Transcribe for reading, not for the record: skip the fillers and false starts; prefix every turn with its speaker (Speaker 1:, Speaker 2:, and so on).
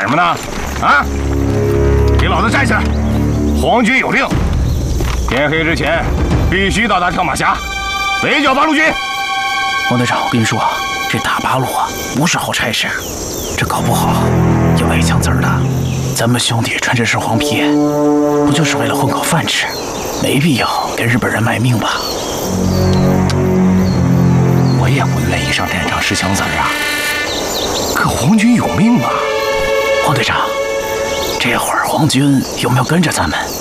Speaker 1: 什么呢？啊！给老子站起来！皇军有令，天黑之前必须到达跳马峡，围剿八路军。
Speaker 2: 王队长，我跟你说啊，这打八路啊不是好差事，这搞不好有违枪子儿的。咱们兄弟穿这身黄皮，不就是为了混口饭吃？没必要跟日本人卖命吧？我也不愿意上战场吃枪子儿啊。
Speaker 1: 可皇军有命啊！
Speaker 2: 王队长，这会儿皇军有没有跟着咱们？